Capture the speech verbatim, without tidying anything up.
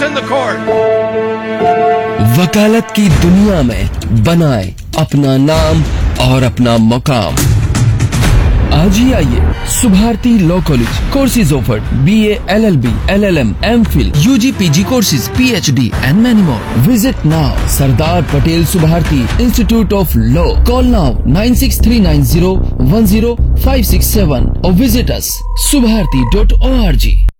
in the court. वकालत की दुनिया में बनाए अपना नाम और अपना मकाम। आज ही आइए Subharti law college. Courses offered B A, L L B, L L M, M Phil, you ji, P G courses, P H D and many more. Visit now Sardar Patel Subharti Institute of Law. Call now nine six three nine zero one zero five six seven or visit us subharti dot org.